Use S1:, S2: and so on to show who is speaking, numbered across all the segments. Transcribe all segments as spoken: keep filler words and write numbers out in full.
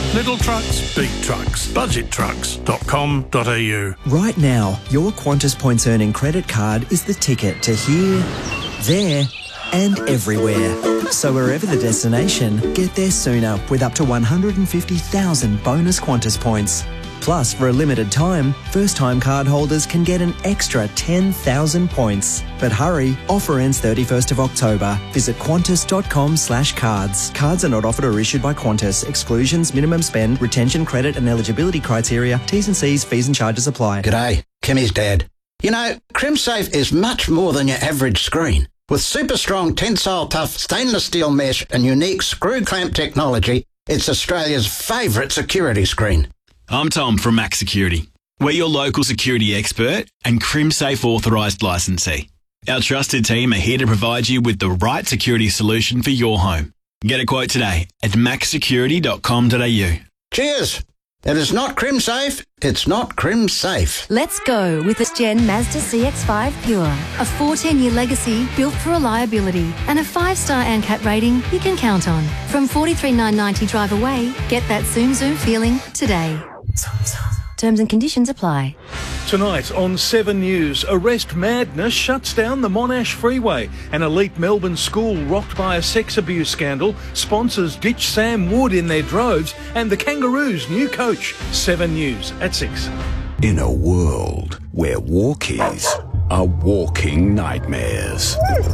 S1: Little trucks, big trucks. budget trucks dot com dot a u.
S2: Right now, your Qantas Points Earning credit card is the ticket to here, there and everywhere. So wherever the destination, get there sooner with up to one hundred fifty thousand bonus Qantas points. Plus, for a limited time, first-time card holders can get an extra ten thousand points. But hurry, offer ends thirty-first of October. Visit qantas dot com slash cards. Cards are not offered or issued by Qantas. Exclusions, minimum spend, retention, credit and eligibility criteria, T's and C's, fees and charges apply.
S3: G'day, Kimmy's dad. You know, CrimSafe is much more than your average screen. With super strong tensile tough stainless steel mesh and unique screw clamp technology, it's Australia's favourite security screen.
S4: I'm Tom from Max Security. We're your local security expert and CrimSafe authorised licensee. Our trusted team are here to provide you with the right security solution for your home. Get a quote today at max security dot com dot a u.
S3: Cheers! It is not CrimSafe, it's not CrimSafe.
S5: Let's go with this Gen Mazda C X five Pure. A fourteen-year legacy built for reliability and a five-star N C A T rating you can count on. From forty-three thousand nine hundred ninety drive away, get that Zoom Zoom feeling today. Terms and conditions apply.
S1: Tonight on Seven News, arrest madness shuts down the Monash Freeway. An elite Melbourne school rocked by a sex abuse scandal. Sponsors ditch Sam Wood in their droves. And the Kangaroos' new coach. Seven News at six.
S6: In a world where walkies are walking nightmares.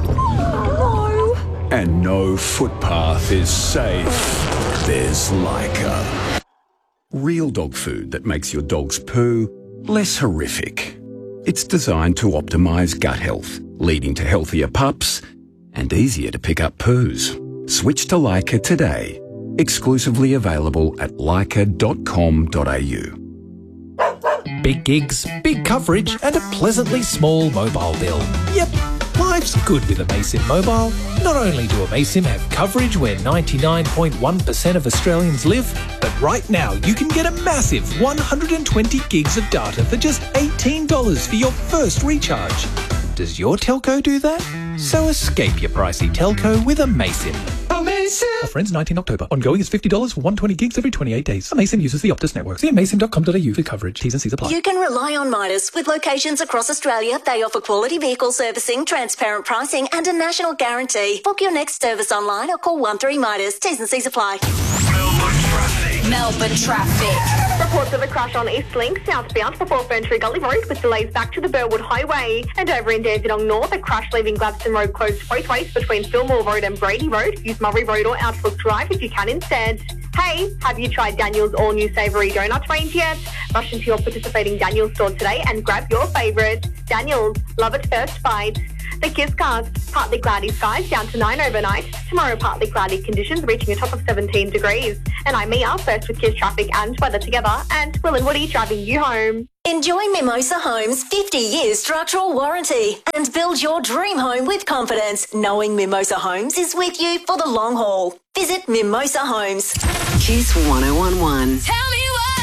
S5: No.
S6: And no footpath is safe, there's Leica. Real dog food that makes your dog's poo less horrific. It's designed to optimise gut health, leading to healthier pups and easier to pick up poos. Switch to Leica today. Exclusively available at leica dot com dot a u.
S7: Big gigs, big coverage and a pleasantly small mobile bill. Yep, life's good with Amaysim Mobile. Not only do Amaysim have coverage where ninety-nine point one percent of Australians live, but right now you can get a massive one hundred twenty gigs of data for just eighteen dollars for your first recharge. Does your telco do that? So escape your pricey telco with Amaysim. Amaysim! Offer ends nineteenth October. Ongoing is fifty dollars for one hundred twenty gigs every twenty-eight days. Amaysim uses the Optus network. See amaysim dot com dot a u for coverage. T's and C's apply.
S5: You can rely on Midas. With locations across Australia, they offer quality vehicle servicing, transparent pricing and a national guarantee. Book your next service online or call one three Midas. T's and C's apply.
S8: Melbourne traffic.
S9: Melbourne traffic.
S8: Reports of a crash on East Link, southbound before Ferntree Gully Road with delays back to the Burwood Highway. And over in Dandenong North, a crash leaving Gladstone Road closed both ways between Fillmore Road and Brady Road. Use Murray Road or Outlook Drive if you can instead. Hey, have you tried Daniel's all-new savoury donut range yet? Rush into your participating Daniel's store today and grab your favourite. Daniel's, love it first bite. The Kiss Cars, partly cloudy skies down to nine overnight. Tomorrow, partly cloudy conditions reaching a top of seventeen degrees. And I'm Mia, first with Kiss traffic and weather together, and Will and Woody driving you home.
S5: Enjoy Mimosa Homes' fifty year structural warranty and build your dream home with confidence, knowing Mimosa Homes is with you for the long haul. Visit Mimosa Homes.
S9: Kiss one oh one one.
S10: Tell me what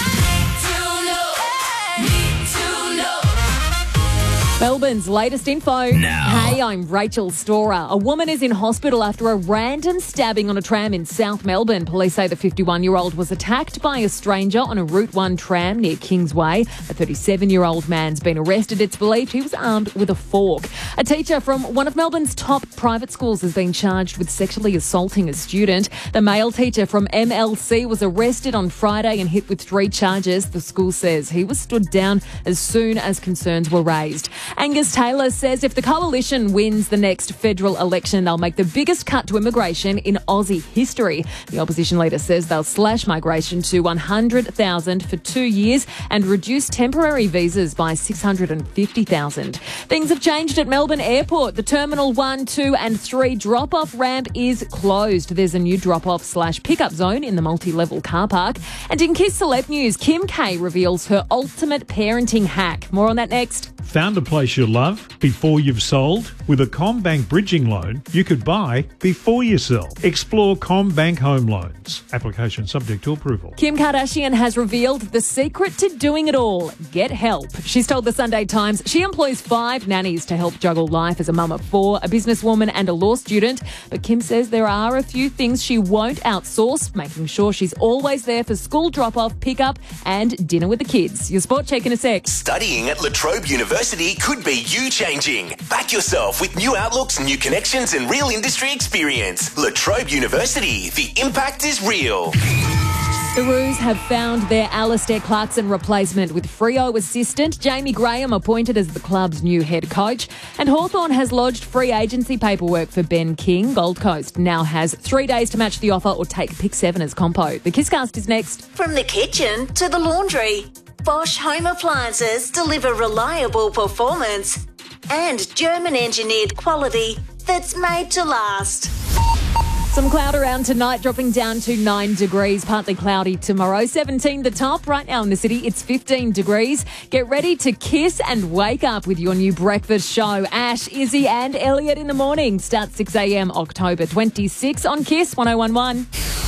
S10: I need to know. Need to know.
S11: Melbourne's latest info.
S4: Now.
S11: Hey, I'm Rachel Storer. A woman is in hospital after a random stabbing on a tram in South Melbourne. Police say the fifty-one-year-old was attacked by a stranger on a Route one tram near Kingsway. A thirty-seven-year-old man's been arrested. It's believed he was armed with a fork. A teacher from one of Melbourne's top private schools has been charged with sexually assaulting a student. The male teacher from M L C was arrested on Friday and hit with three charges. The school says he was stood down as soon as concerns were raised. Angus Taylor says if the coalition wins the next federal election, they'll make the biggest cut to immigration in Aussie history. The opposition leader says they'll slash migration to one hundred thousand for two years and reduce temporary visas by six hundred fifty thousand. Things have changed at Melbourne Airport. The Terminal one, two and three drop-off ramp is closed. There's a new drop-off slash pickup zone in the multi-level car park. And in Kiss Celeb News, Kim K reveals her ultimate parenting hack. More on that next.
S12: Found a place place you love before you've sold? With a CommBank bridging loan, you could buy before you sell. Explore CommBank Home Loans. Application subject to approval.
S11: Kim Kardashian has revealed the secret to doing it all. Get help. She's told the Sunday Times she employs five nannies to help juggle life as a mum of four, a businesswoman and a law student. But Kim says there are a few things she won't outsource, making sure she's always there for school drop-off, pick-up and dinner with the kids. Your sport check in a sec.
S13: Studying at La Trobe University could be you changing. Back yourself with new outlooks, new connections and real industry experience. La Trobe University, the impact is real.
S11: The Roos have found their Alistair Clarkson replacement with Freo assistant Jamie Graham appointed as the club's new head coach. And Hawthorn has lodged free agency paperwork for Ben King. Gold Coast now has three days to match the offer or take pick seven as compo. The Kisscast is next.
S14: From the kitchen to the laundry, Bosch Home Appliances deliver reliable performance and German-engineered quality that's made to last.
S11: Some cloud around tonight, dropping down to nine degrees. Partly cloudy tomorrow. seventeen the top. Right now in the city, it's fifteen degrees. Get ready to kiss and wake up with your new breakfast show. Ash, Izzy and Elliot in the morning. Starts six a.m. October twenty-sixth on Kiss one oh one one.